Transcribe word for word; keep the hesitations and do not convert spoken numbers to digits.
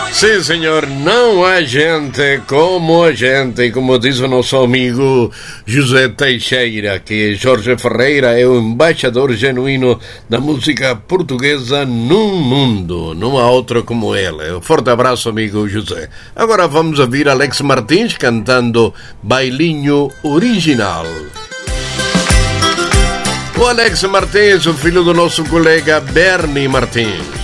Sim, senhor, não há gente como a gente, e como diz o nosso amigo José Teixeira, que Jorge Ferreira é o embaixador genuíno da música portuguesa no mundo. Não há outro como ele. Um forte abraço, amigo José. Agora vamos ouvir Alex Martins cantando Bailinho Original. O Alex Martins, o filho do nosso colega Bernie Martins.